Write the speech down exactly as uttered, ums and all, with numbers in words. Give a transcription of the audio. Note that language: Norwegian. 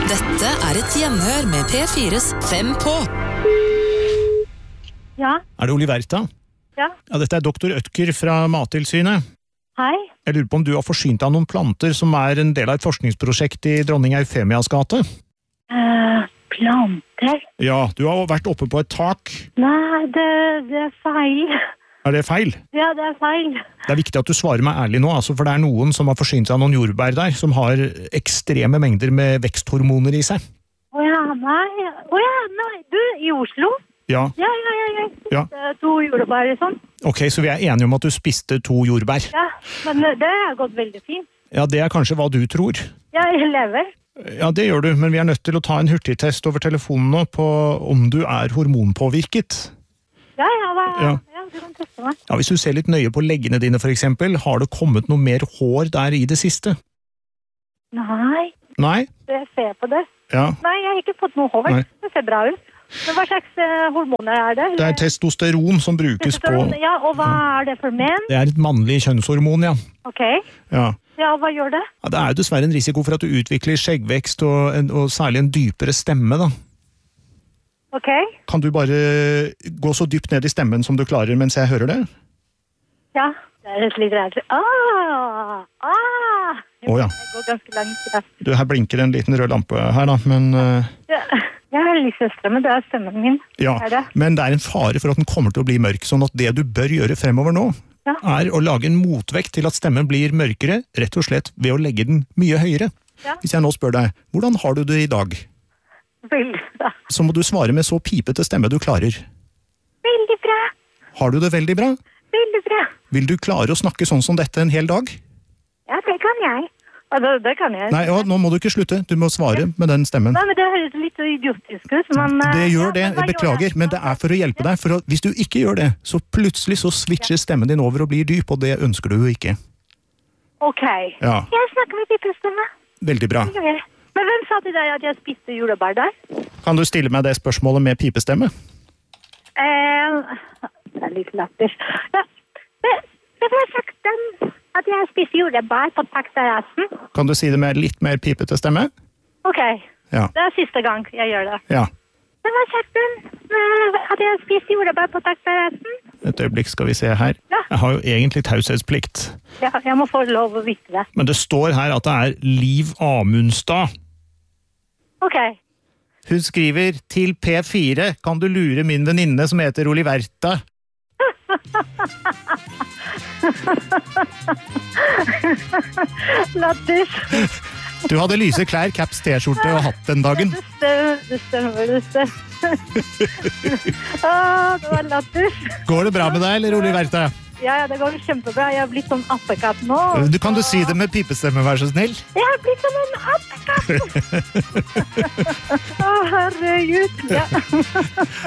Dette er et gjenhør med P fires Fem på. Ja. Er det Oliverta? Ja. Ja, dette er doktor Ødker fra Mattilsynet. Hei. Jeg lurer på om du har forsynt av noen planter som er en del av et forskningsprosjekt i dronning Eufemias gate? Uh, planter? Ja, du har vært oppe på et tak. Nei, det, det er feil. Er det feil? Ja, det er feil. Det er viktig at du svarer meg ærlig nå, altså, for det er noen som har forsynt seg av noen jordbær der, som har ekstreme mengder med veksthormoner i seg. Åja, nei. Åja, nei. Du, i Oslo? Ja. Ja, ja, ja. ja. Ja. To jordbær og sånn. Ok, så vi er enige om at du spiste to jordbær. Ja, men det har gått veldig fint. Ja, det er kanskje hva du tror. Ja, jeg lever. Ja, det gjør du, men vi er nødt til å ta en hurtigtest over telefonen nå på om du er hormonpåvirket. Ja, ja, hva? Ja. Ja, du kan teste meg. Ja, hvis du ser litt nøye på leggene dine for eksempel, har det kommet noe mer hår der i det siste? Nei, Nei? jeg ser på det. Ja. Nei, jeg har ikke fått noe hår. Nei. Det ser bra ut. Men hva slags eh, hormoner er det? Det er testosteron som brukes på... Ja, og hva er det for menn? Det er et mannlig kjønnshormon, ja. Ok. Ja. Ja, hva gjør det? Ja, det er jo dessverre en risiko for at du utvikler skjeggvekst og, en, og særlig en dypere stemme, da. Ok. Kan du bare gå så dypt ned i stemmen som du klarer mens jeg hører det? Ja, det er litt rart. Ah! Ah! Å ja. Det går ganske langt. Ja. Du, her blinker en liten rød lampe her, da, men... Uh, Ja, jeg har litt søstre, men det er stemmen min. ja, Er det? men det er en fare for at den kommer til å bli mørk, sånn at det du bør gjøre fremover nå, Ja. er å lage en motvekt til at stemmen blir mørkere, rett og slett ved å legge den mye høyere. Ja. Hvis jeg nå spør deg, hvordan har du det i dag? Veldig bra. Så må du svare med så pipete stemme du klarer. Veldig bra. Har du det veldig bra? Veldig bra. Vil du klare å snakke sånn som dette en hel dag? Ja, det kan jeg. Ja, det, det kan jeg. Nei, ja, nå må du ikke slutte. Du må svare med den stemmen. Nei, men det høres litt idiotisk ut, men... eh, Det gjør ja, det, men hva jeg beklager, gjør jeg? men det er for å hjelpe deg. For å, hvis du ikke gjør det, så plutselig så switcher stemmen din over og blir dyp, og det ønsker du jo ikke. Ok. Ja, Jeg snakker med pipestemme. veldig bra. Det gjør jeg. Men hvem sa til deg at jeg spiste jordbær der? Kan du stille meg det spørsmålet med pipestemme? Eh, det er litt latter. Ja, det, det var sagt den at jeg spiste jordbær på takterrassen. Kan du si det med litt mer pipete stemme? Ok, Ja. det er siste gang jeg gjør det. Ja. Det var sagt den eh, at jeg spiste jordbær på takterrassen. Et øyeblikk skal vi se her. Ja. Jeg har jo egentlig taushetsplikt. Ja, jeg må få lov å vite det. Men det står her at det er Liv Amundstad. Ok. Hun skriver til P fire, kan du lure min venninne som heter Oliverta? Lattis. Du hadde lyse klær, caps, t-skjorte og hatt den dagen. Det stemmer, det stemmer, det stemmer. Åh, det var lattis. Går det bra med deg, eller Oliverta? Ja, ja, det går kjempebra. Jeg har blitt sånn appekatt nå. Du, kan du si det med pipestemme, vær så snill? Jeg har blitt som en appekatt. Å, herregud. Ja.